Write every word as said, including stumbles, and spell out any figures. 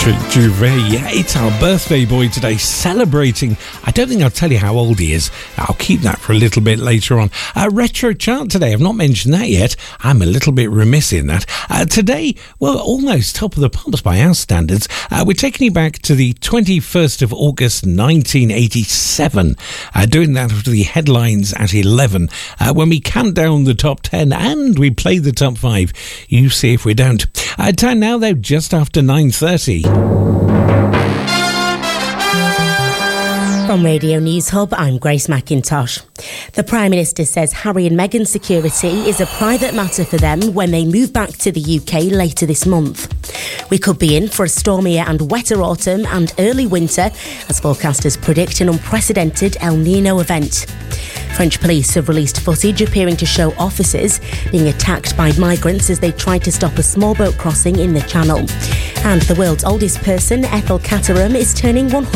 Patrick Juvet, yeah, it's our birthday boy today, celebrating. I don't think I'll tell you how old he is. I'll keep that for a little bit later on. A retro chart today, I've not mentioned that yet. I'm a little bit remiss in that. Uh, today, well, almost top of the pops by our standards. Uh, we're taking you back to the twenty-first of August nineteen eighty-seven, uh, doing that after the headlines at eleven, uh, when we count down the top ten and we play the top five. You see if we don't. Uh, time now, though, just after nine thirty. From Radio News Hub, I'm Grace McIntosh. The Prime Minister says Harry and Meghan's security is a private matter for them when they move back to the U K later this month. We could be in for a stormier and wetter autumn and early winter as forecasters predict an unprecedented El Nino event. French police have released footage appearing to show officers being attacked by migrants as they tried to stop a small boat crossing in the Channel. And the world's oldest person, Ethel Caterham, is turning one hundred.